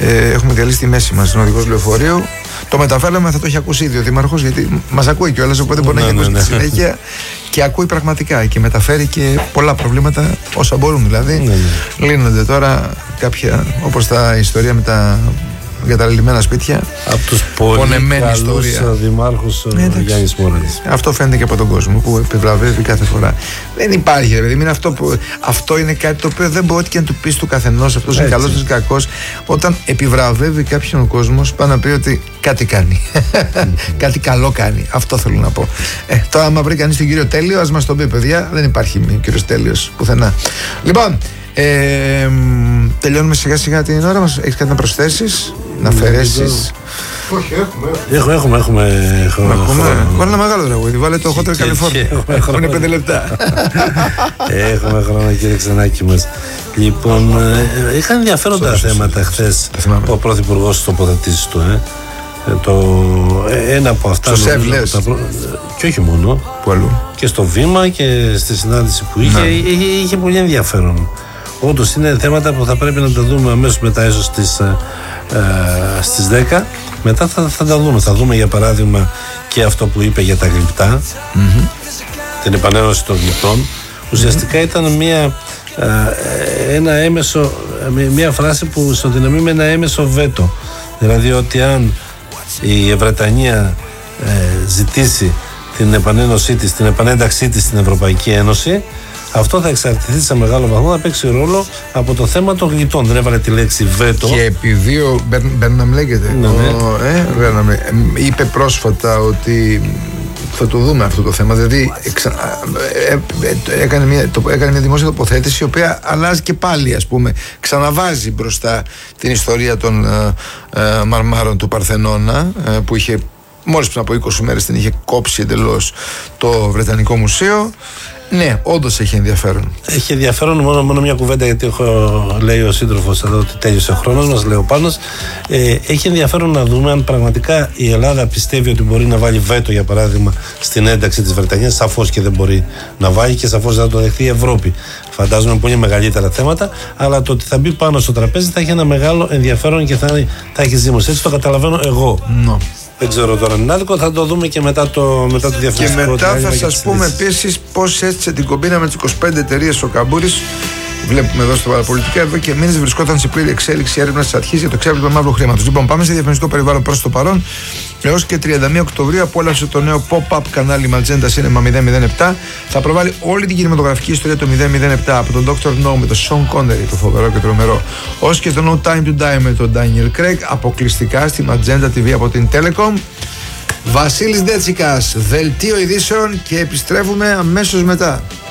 Έχουμε διαλύσει τη μέση μας, είναι οδηγός λεωφορείου. Το μεταφέραμε, θα το έχει ακούσει ήδη ο Δήμαρχος, γιατί μας ακούει κιόλας, οπότε μπορεί να έχει ακούσει στη συνέχεια και ακούει πραγματικά και μεταφέρει και πολλά προβλήματα, όσα μπορούν δηλαδή. Λύνονται τώρα κάποια, όπως τα ιστορία με τα εγκαταλειμμένα σπίτια. Από τους πολύ καλούς δημάρχους Γιάννης Μόραλης. Αυτό φαίνεται και από τον κόσμο που επιβραβεύει κάθε φορά. Δεν υπάρχει, δηλαδή, είναι αυτό είναι κάτι το οποίο δεν μπορεί και να του πεις του καθενός. Αυτός είναι καλός ή κακός. Όταν επιβραβεύει κάποιον ο κόσμος, πάει να πει ότι κάτι κάνει. Κάτι καλό κάνει. Αυτό θέλω να πω. Τώρα, άμα βρει κανείς τον κύριο Τέλειο, ας μας το πει, παιδιά. Δεν υπάρχει κύριος Τέλειος πουθενά. Λοιπόν. Τελειώνουμε σιγά σιγά την ώρα μας. Έχεις κάτι να προσθέσεις, να αφαιρέσεις? Όχι, έχουμε Βάλε ένα μεγάλο τραγούδι. Βάλε το Hotel California. Έχουν 5 λεπτά. Έχουμε χρόνο, κύριε Ξενάκη μας. Λοιπόν, είχαν ενδιαφέροντα θέματα χθες ο Πρωθυπουργός στις τοποθετήσεις του. Ένα από αυτά. Στο ΣΕΒ λες? Και όχι μόνο. Που αλλού? Και στο Βήμα και στη συνάντηση που είχε πολύ ενδιαφέρον. Όντως είναι θέματα που θα πρέπει να τα δούμε αμέσως μετά, ίσως στις 10. Μετά θα τα δούμε. Θα δούμε για παράδειγμα και αυτό που είπε για τα γλυπτά, την επανένωση των γλυπτών. Ουσιαστικά ήταν ένα έμεσο, μια φράση που ισοδυναμεί με ένα έμεσο βέτο. Δηλαδή ότι αν η Βρετανία ζητήσει την επανένωσή της, την επανένταξή της στην Ευρωπαϊκή Ένωση, αυτό θα εξαρτηθεί σε μεγάλο βαθμό, θα παίξει ρόλο από το θέμα των γλυπτών. Δεν έβαλε τη λέξη βέτο. Και επειδή ο Μπέρναμ λέγεται, είπε πρόσφατα ότι θα το δούμε αυτό το θέμα. Δηλαδή έκανε μια δημόσια τοποθέτηση η οποία αλλάζει και πάλι, ας πούμε, ξαναβάζει μπροστά την ιστορία των μαρμάρων του Παρθενώνα, που είχε μόλις πριν από 20 μέρες την είχε κόψει εντελώς το Βρετανικό Μουσείο. Ναι, όντως έχει ενδιαφέρον. Έχει ενδιαφέρον, μόνο μια κουβέντα, γιατί λέει ο σύντροφος εδώ ότι τέλειωσε ο χρόνος μας, λέει ο Πάνος. Έχει ενδιαφέρον να δούμε αν πραγματικά η Ελλάδα πιστεύει ότι μπορεί να βάλει βέτο, για παράδειγμα, στην ένταξη της Βρετανίας. Σαφώς και δεν μπορεί να βάλει και σαφώς δεν θα το δεχθεί η Ευρώπη. Φαντάζομαι πολύ μεγαλύτερα θέματα, αλλά το ότι θα μπει πάνω στο τραπέζι θα έχει ένα μεγάλο ενδιαφέρον και θα έχει ζήμωση. Έτσι το καταλαβαίνω εγώ. Δεν ξέρω τώρα είναι άδικο, θα το δούμε και μετά το διαφημιστικό. Και μετά θα σας πούμε επίσης πώς έστησε την κομπίνα με τις 25 εταιρείες ο Καμπούρης. Βλέπουμε εδώ στο Παραπολιτικά, εδώ και μήνες βρισκόταν σε πλήρη εξέλιξη έρευνα της αρχής για το ξέπλυμα μαύρου χρήματος. Λοιπόν, πάμε σε διαφημιστικό περιβάλλον προς το παρόν. Έως και 31 Οκτωβρίου απόλαυσε το νέο pop-up κανάλι Magenta Cinema 007. Θα προβάλλει όλη την κινηματογραφική ιστορία του 007 από τον Dr. No με τον Sean Connery, το φοβερό και τρομερό, ως και το No Time to Die με τον Daniel Craig, αποκλειστικά στη Magenta TV από την Telecom. Βασίλης Ντέτσικας, δελτίο ειδήσεων και επιστρέφουμε αμέσως μετά.